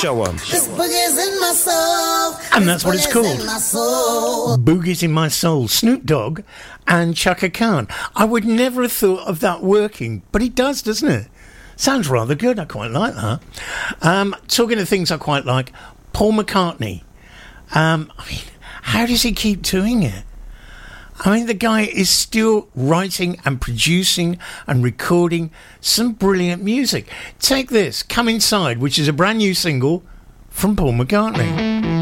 show 'em. This boogie's in my soul. And that's what it's called. Boogie's in My Soul. Snoop Dogg and Chaka Khan. I would never have thought of that working, but it does, doesn't it? Sounds rather good. I quite like that. Talking of things I quite like, Paul McCartney. I mean, how does he keep doing it? I mean, the guy is still writing and producing and recording some brilliant music. Take this, Come Inside, which is a brand new single from Paul McCartney.